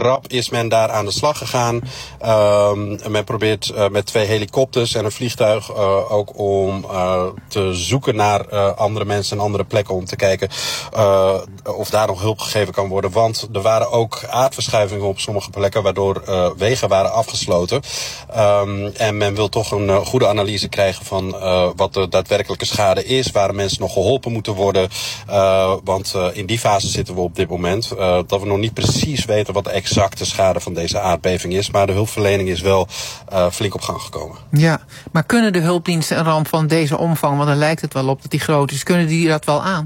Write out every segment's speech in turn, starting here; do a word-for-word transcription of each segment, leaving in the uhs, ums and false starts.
rap is men daar aan de slag gegaan. Um, men probeert uh, met twee helikopters en een vliegtuig uh, ook om uh, te zoeken naar uh, andere mensen en andere plekken om te kijken uh, of daar nog hulp gegeven kan worden. Want er waren ook aardverschuivingen op sommige plekken waardoor uh, wegen waren afgesloten. Um, en men wil toch een uh, goede analyse krijgen van uh, wat de daadwerkelijke schade is, waar mensen nog geholpen moeten worden. Uh, want uh, in die fase zitten we op dit moment. Uh, dat we nog niet precies weten wat de exacte schade van deze aardbeving is. Maar de hulpverlening is wel uh, flink op gang gekomen. Ja, maar kunnen de hulpdiensten een ramp van deze omvang, want dan lijkt het wel op dat die groot is, kunnen die dat wel aan?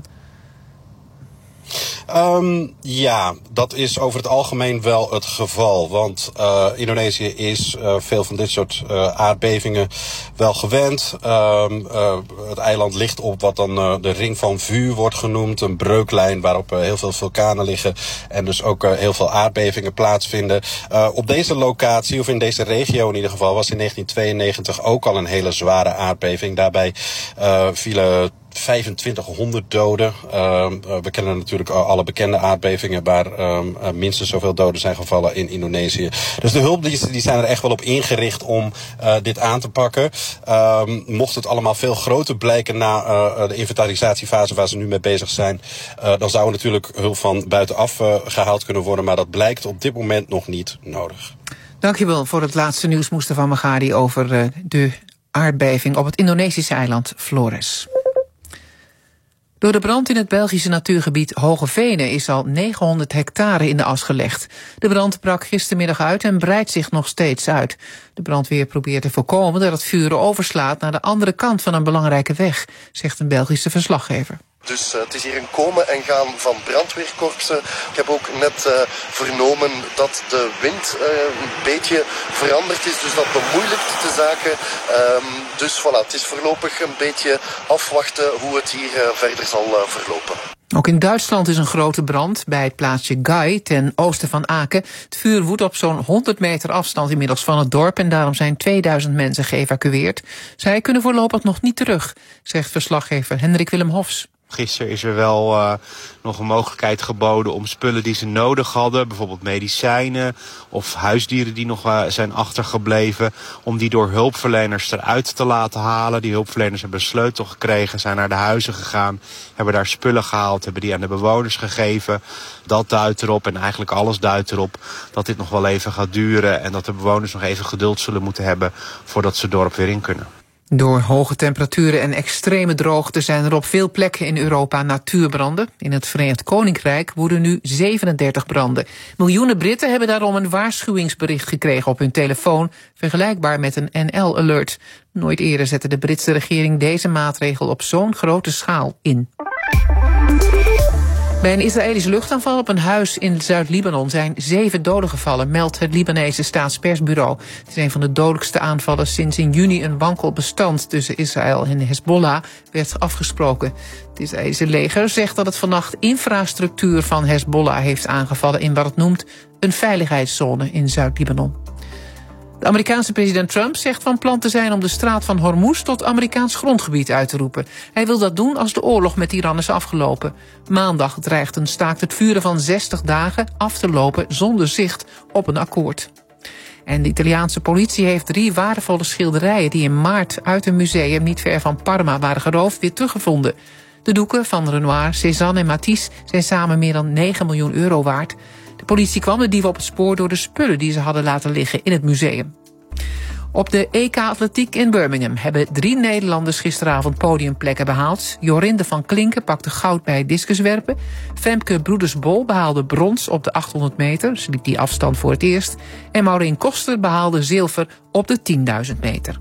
Um, ja, dat is over het algemeen wel het geval. Want uh, Indonesië is uh, veel van dit soort uh, aardbevingen wel gewend. Um, uh, het eiland ligt op wat dan uh, de ring van vuur wordt genoemd. Een breuklijn waarop uh, heel veel vulkanen liggen. En dus ook uh, heel veel aardbevingen plaatsvinden. Uh, op deze locatie, of in deze regio in ieder geval, was in negentien tweeënnegentig ook al een hele zware aardbeving. Daarbij uh, vielen vijfentwintighonderd doden. Uh, we kennen natuurlijk alle bekende aardbevingen waar uh, minstens zoveel doden zijn gevallen in Indonesië. Dus de hulpdiensten die zijn er echt wel op ingericht om uh, dit aan te pakken. Uh, mocht het allemaal veel groter blijken na uh, de inventarisatiefase waar ze nu mee bezig zijn, uh, dan zou er natuurlijk hulp van buitenaf uh, gehaald kunnen worden, maar dat blijkt op dit moment nog niet nodig. Dankjewel voor het laatste nieuws, Mustafa Magadi, over uh, de aardbeving op het Indonesische eiland Flores. Door de brand in het Belgische natuurgebied Hogevenen is al negenhonderd hectare in de as gelegd. De brand brak gistermiddag uit en breidt zich nog steeds uit. De brandweer probeert te voorkomen dat het vuur overslaat naar de andere kant van een belangrijke weg, zegt een Belgische verslaggever. Dus uh, het is hier een komen en gaan van brandweerkorpsen. Ik heb ook net uh, vernomen dat de wind uh, een beetje veranderd is. Dus dat bemoeilijkt de zaken. Um, dus voilà, het is voorlopig een beetje afwachten hoe het hier uh, verder zal uh, verlopen. Ook in Duitsland is een grote brand bij het plaatsje Gai ten oosten van Aken. Het vuur woedt op zo'n honderd meter afstand inmiddels van het dorp en daarom zijn tweeduizend mensen geëvacueerd. Zij kunnen voorlopig nog niet terug, zegt verslaggever Hendrik Willem Hofs. Gisteren is er wel uh, nog een mogelijkheid geboden om spullen die ze nodig hadden, bijvoorbeeld medicijnen of huisdieren die nog uh, zijn achtergebleven, om die door hulpverleners eruit te laten halen. Die hulpverleners hebben een sleutel gekregen, zijn naar de huizen gegaan, hebben daar spullen gehaald, hebben die aan de bewoners gegeven. Dat duidt erop en eigenlijk alles duidt erop dat dit nog wel even gaat duren en dat de bewoners nog even geduld zullen moeten hebben voordat ze het dorp weer in kunnen. Door hoge temperaturen en extreme droogte zijn er op veel plekken in Europa natuurbranden. In het Verenigd Koninkrijk woeden nu zevenendertig branden. Miljoenen Britten hebben daarom een waarschuwingsbericht gekregen op hun telefoon, vergelijkbaar met een N L-alert. Nooit eerder zette de Britse regering deze maatregel op zo'n grote schaal in. Bij een Israëlische luchtaanval op een huis in Zuid-Libanon zijn zeven doden gevallen, meldt het Libanese staatspersbureau. Het is een van de dodelijkste aanvallen sinds in juni een wankel bestand tussen Israël en Hezbollah werd afgesproken. Het Israëlische leger zegt dat het vannacht infrastructuur van Hezbollah heeft aangevallen in wat het noemt een veiligheidszone in Zuid-Libanon. De Amerikaanse president Trump zegt van plan te zijn om de straat van Hormuz tot Amerikaans grondgebied uit te roepen. Hij wil dat doen als de oorlog met Iran is afgelopen. Maandag dreigt een staakt het vuren van zestig dagen af te lopen zonder zicht op een akkoord. En de Italiaanse politie heeft drie waardevolle schilderijen die in maart uit een museum niet ver van Parma waren geroofd weer teruggevonden. De doeken van Renoir, Cézanne en Matisse zijn samen meer dan negen miljoen euro waard. De politie kwam de dieven op het spoor door de spullen die ze hadden laten liggen in het museum. Op de E K Atletiek in Birmingham hebben drie Nederlanders gisteravond podiumplekken behaald. Jorinde van Klinken pakte goud bij discuswerpen. Femke Broeders-Bol behaalde brons op de achthonderd meter. Ze liep die afstand voor het eerst. En Maureen Koster behaalde zilver op de tienduizend meter.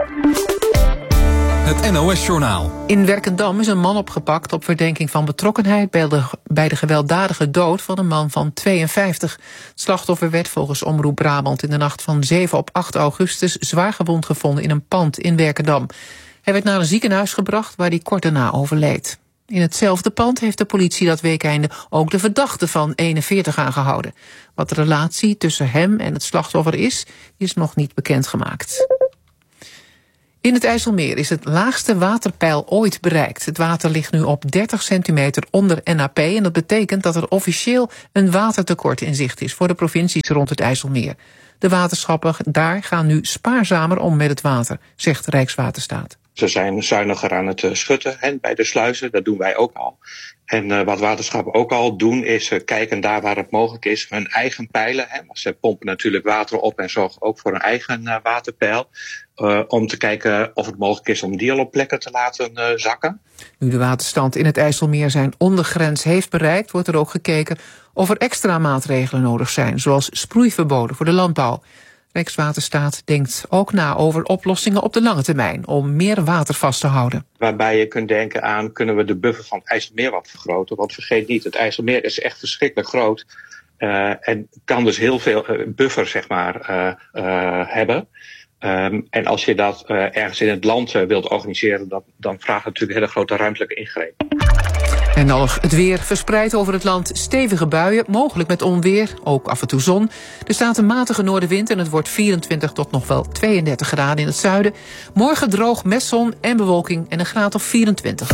Het N O S-journaal. In Werkendam is een man opgepakt op verdenking van betrokkenheid bij de, bij de gewelddadige dood van een man van tweeënvijftig. Het slachtoffer werd volgens Omroep Brabant in de nacht van zeven op acht augustus zwaargewond gevonden in een pand in Werkendam. Hij werd naar een ziekenhuis gebracht waar hij kort daarna overleed. In hetzelfde pand heeft de politie dat weekeinde ook de verdachte van eenenveertig aangehouden. Wat de relatie tussen hem en het slachtoffer is, is nog niet bekendgemaakt. In het IJsselmeer is het laagste waterpeil ooit bereikt. Het water ligt nu op dertig centimeter onder N A P... en dat betekent dat er officieel een watertekort in zicht is voor de provincies rond het IJsselmeer. De waterschappen daar gaan nu spaarzamer om met het water, zegt Rijkswaterstaat. Ze zijn zuiniger aan het schutten hè, bij de sluizen, dat doen wij ook al. En uh, wat waterschappen ook al doen is uh, kijken daar waar het mogelijk is hun eigen pijlen. Hè, maar ze pompen natuurlijk water op en zorgen ook voor een eigen uh, waterpeil. Uh, om te kijken of het mogelijk is om die al op plekken te laten uh, zakken. Nu de waterstand in het IJsselmeer zijn ondergrens heeft bereikt, wordt er ook gekeken of er extra maatregelen nodig zijn, zoals sproeiverboden voor de landbouw. Rijkswaterstaat denkt ook na over oplossingen op de lange termijn om meer water vast te houden. Waarbij je kunt denken aan, kunnen we de buffer van het IJsselmeer wat vergroten? Want vergeet niet, het IJsselmeer is echt verschrikkelijk groot. Uh, en kan dus heel veel uh, buffer zeg maar, uh, uh, hebben. Um, en als je dat uh, ergens in het land uh, wilt organiseren, dat, dan vraagt het natuurlijk hele grote ruimtelijke ingreep. En dan nog het weer. Verspreid over het land stevige buien, mogelijk met onweer, ook af en toe zon. Er staat een matige noordenwind en het wordt vierentwintig tot nog wel tweeëndertig graden in het zuiden. Morgen droog met zon en bewolking en een graad of vierentwintig.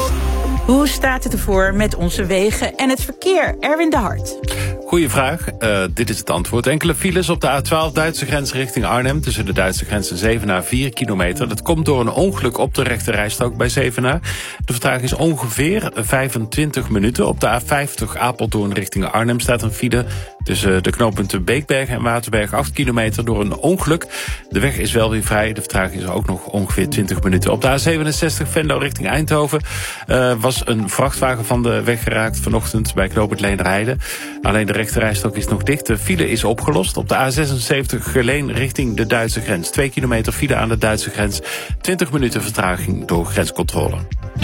Hoe staat het ervoor met onze wegen en het verkeer? Erwin de Hart. Goeie vraag. Uh, dit is het antwoord. Enkele files op de A twaalf Duitse grens richting Arnhem. Tussen de Duitse grens en Zevenaar vier kilometer. Dat komt door een ongeluk op de rechte rijstrook bij Zevenaar. De vertraging is ongeveer vijfentwintig minuten. Op de A vijftig Apeldoorn richting Arnhem staat een file tussen de knooppunten Beekberg en Waterberg acht kilometer door een ongeluk. De weg is wel weer vrij. De vertraging is ook nog ongeveer twintig minuten. Op de A zevenenzestig Venlo richting Eindhoven uh, was een vrachtwagen van de weg geraakt vanochtend bij knooppunt Leenderheide. Alleen de rechterrijstrook is nog dicht. De file is opgelost. Op de A zesenzeventig Geleen richting de Duitse grens. Twee kilometer file aan de Duitse grens. twintig minuten vertraging door grenscontrole.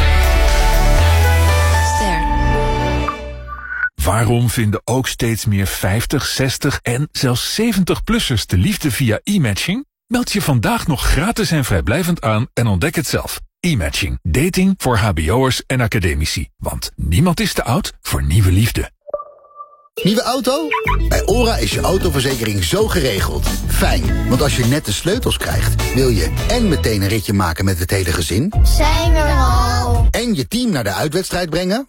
Waarom vinden ook steeds meer vijftig, zestig en zelfs zeventig-plussers de liefde via e-matching? Meld je vandaag nog gratis en vrijblijvend aan en ontdek het zelf. E-matching. Dating voor hbo'ers en academici. Want niemand is te oud voor nieuwe liefde. Nieuwe auto? Bij OHRA is je autoverzekering zo geregeld. Fijn, want als je net de sleutels krijgt, wil je en meteen een ritje maken met het hele gezin. Zijn we al. En je team naar de uitwedstrijd brengen.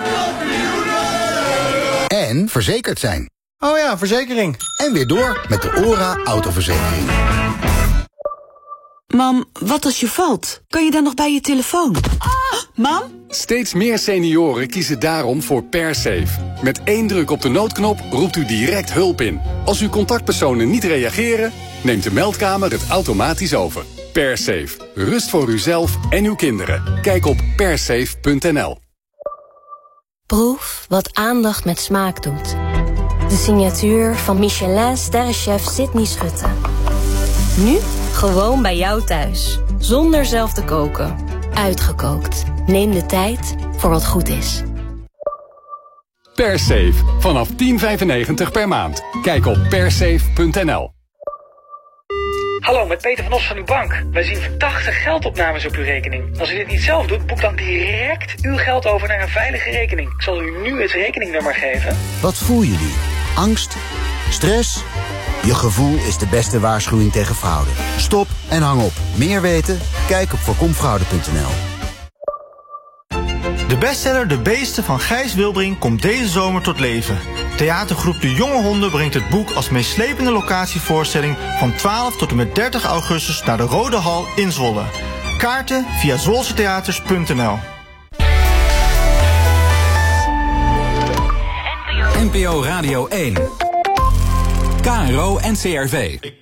En verzekerd zijn. Oh ja, verzekering. En weer door met de OHRA autoverzekering. Mam, wat als je valt? Kan je dan nog bij je telefoon? Ah, mam? Steeds meer senioren kiezen daarom voor PearSafe. Met één druk op de noodknop roept u direct hulp in. Als uw contactpersonen niet reageren, neemt de meldkamer het automatisch over. PearSafe. Rust voor uzelf en uw kinderen. Kijk op pearsafe punt n l. Proef wat aandacht met smaak doet. De signatuur van Michelin-sterrenchef Sydney Schutte. Nu gewoon bij jou thuis. Zonder zelf te koken. Uitgekookt. Neem de tijd voor wat goed is. PearSafe. Vanaf tien vijfennegentig per maand. Kijk op pearsafe punt n l. Hallo, met Peter van Os van uw bank. Wij zien verdachte geldopnames op uw rekening. Als u dit niet zelf doet, boek dan direct uw geld over naar een veilige rekening. Ik zal u nu het rekeningnummer geven. Wat voel je nu? Angst? Stress? Je gevoel is de beste waarschuwing tegen fraude. Stop en hang op. Meer weten? Kijk op voorkomfraude punt n l. De bestseller De Beesten van Gijs Wilbring komt deze zomer tot leven. Theatergroep De Jonge Honden brengt het boek als meeslepende locatievoorstelling van twaalf tot en met dertig augustus naar de Rode Hal in Zwolle. Kaarten via zwolsetheaters punt n l. N P O Radio één. K R O N C R V.